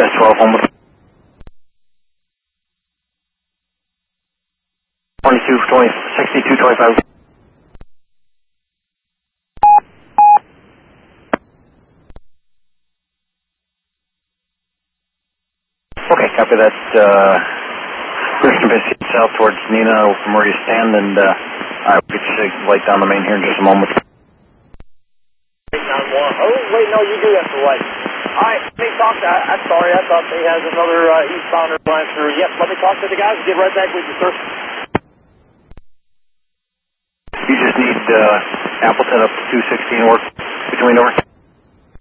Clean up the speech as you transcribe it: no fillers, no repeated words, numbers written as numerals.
Southwest 12, home with 6225. Okay, copy that. First investigate south towards Nina from where you stand, and I'll get you light down the main here in just a moment. 891. Oh, wait, no, you do have to light. All right, let me talk to, I'm sorry, I thought they had another eastbounder flying through. Yep, let me talk to the guys and get right back with you, sir. You just need Appleton up to 216 work between over.